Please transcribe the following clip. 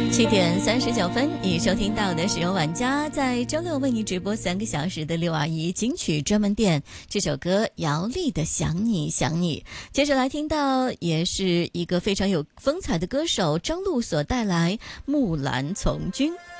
7:39，你收听到的是由玩家在周六为你直播3个小时的621金曲专门店，这首歌姚丽的想你想你。接着来听到也是一个非常有风采的歌手张璐所带来木兰从军。